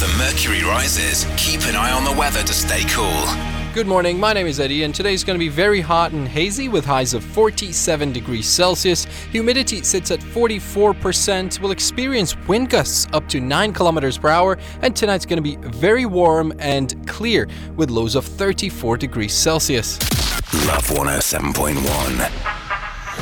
the mercury rises, keep an eye on the weather to stay cool. Good morning, my name is Eddie, and today's going to be very hot and hazy with highs of 47 degrees Celsius. Humidity sits at 44%. We'll experience wind gusts up to 9 kilometers per hour, and tonight's going to be very warm and clear with lows of 34 degrees Celsius. Love 107.1.